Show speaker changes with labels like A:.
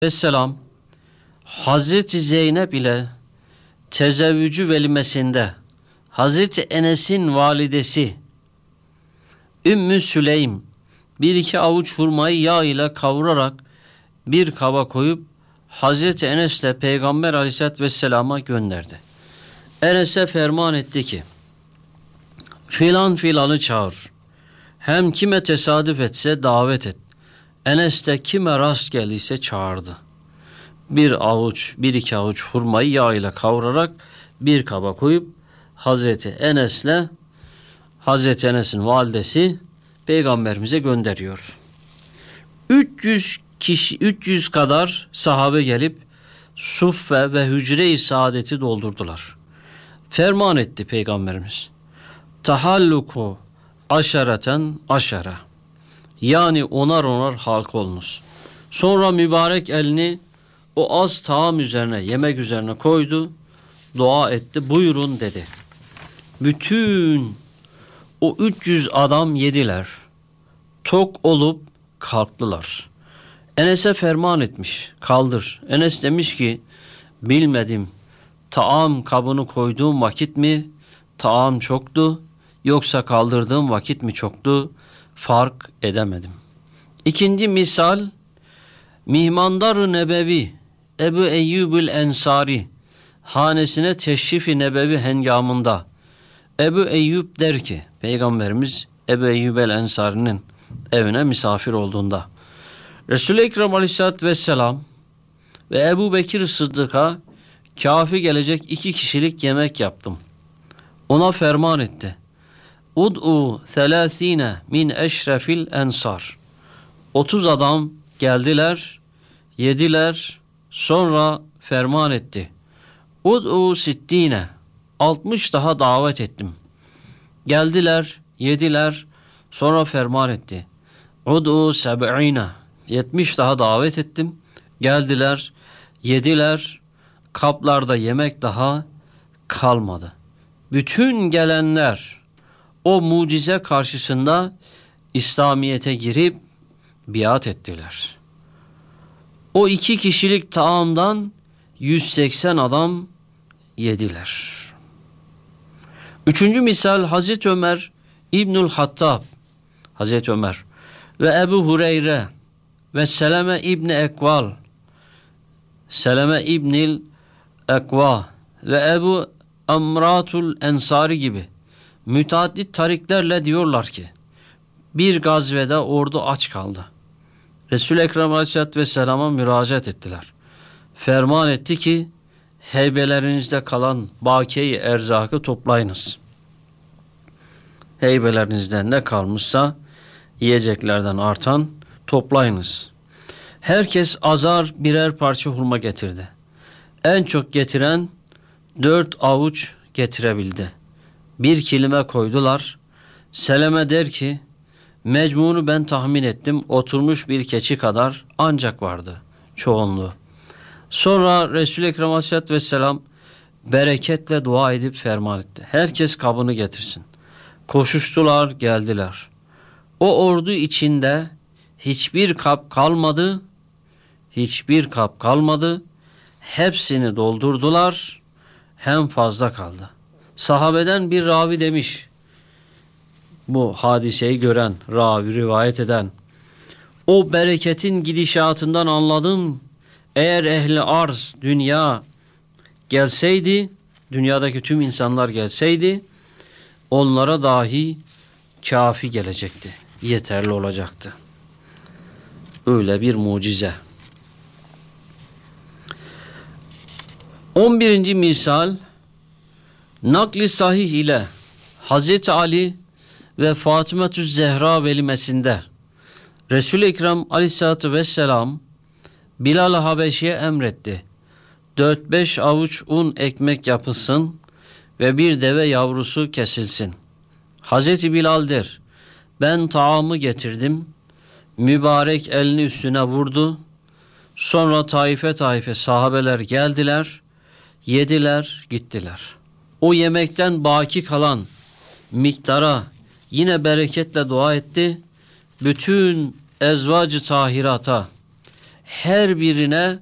A: Vesselam Hazreti Zeynep ile tezevvücü velimesinde Hazreti Enes'in validesi Ümmü Süleym bir iki avuç hurmayı yağ ile kavurarak bir kaba koyup Hazreti Enes'le Peygamber Aleyhisselatü Vesselam'a gönderdi. Enes'e ferman etti ki filan filanı çağır. Hem kime tesadüf etse davet et. Enes de kime rast geldiyse çağırdı. Bir iki avuç hurmayı yağ ile kavurarak bir kaba koyup Hazreti Enes'in validesi Peygamberimize gönderiyor. 300 kadar sahabe gelip suffe ve hücre-i saadeti doldurdular. Ferman etti Peygamberimiz. Tahalluku aşereten aşere. Yani onar halk olunuz. Sonra mübarek elini o az taam üzerine, yemek üzerine koydu, dua etti, buyurun dedi. Bütün o 300 adam yediler. Tok olup kalktılar. Enes'e ferman etmiş, kaldır. Enes demiş ki, bilmedim, taam kabını koyduğum vakit mi, taam çoktu, yoksa kaldırdığım vakit mi çoktu, fark edemedim. İkinci misal, Mihmandar-ı Nebevi, Ebu Eyyub-ül Ensari, hanesine teşrif-i nebevi hengamında, Ebu Eyyub der ki, Peygamberimiz Ebu Eyyub el-Ensari'nin evine misafir olduğunda, Resul-i Ekrem Aleyhisselatü Vesselam ve Ebu Bekir Sıddık'a kafi gelecek 2 kişilik yemek yaptım. Ona ferman etti. Ud'u 30 min eşrefil ensar. 30 adam geldiler, yediler, sonra ferman etti. Ud'u 60 daha davet ettim. Geldiler, yediler, sonra ferman etti. Ud'u 70 daha davet ettim. Geldiler, yediler, kaplarda yemek daha kalmadı. Bütün gelenler o mucize karşısında İslamiyet'e girip biat ettiler. O 2 kişilik taamdan 180 adam yediler. Üçüncü misal Hazreti Ömer İbnül Hattab, Hazreti Ömer ve Ebu Hureyre ve Seleme İbnil Ekva ve Ebu Amratul Ensari gibi müteaddit tariklerle diyorlar ki bir gazvede ordu aç kaldı. Resul-i Ekrem Aleyhisselatü Vesselam'a müracaat ettiler. Ferman etti ki heybelerinizde kalan bakiye-i erzakı toplayınız. Heybelerinizde ne kalmışsa yiyeceklerden artan toplayınız. Herkes azar birer parça hurma getirdi. En çok getiren 4 avuç getirebildi. Bir kilime koydular. Seleme der ki, mecmunu ben tahmin ettim, oturmuş bir keçi kadar ancak vardı çoğunluğu. Sonra Resul-i Ekrem Aleyhisselatü Vesselam bereketle dua edip ferman etti. Herkes kabını getirsin. Koşuştular, geldiler. O ordu içinde hiçbir kap kalmadı. Hepsini doldurdular. Hem fazla kaldı. Sahabeden bir ravi demiş, bu hadiseyi gören, ravi rivayet eden, o bereketin gidişatından anladım. Eğer ehli arz, dünya gelseydi, dünyadaki tüm insanlar gelseydi, onlara dahi kafi gelecekti, yeterli olacaktı. Öyle bir mucize. 11. misal, nakli sahih ile Hazreti Ali ve Fatıma-tü Zehra velimesinde Resul-i Ekrem Aleyhisselatü Vesselam Bilal-i Habeşi'ye emretti. 4-5 avuç un ekmek yapılsın ve bir deve yavrusu kesilsin. Hazreti Bilal der, ben taamı getirdim. Mübarek elini üstüne vurdu. Sonra taife sahabeler geldiler, yediler, gittiler. O yemekten baki kalan miktara yine bereketle dua etti. Bütün ezvacı tahirata, her birine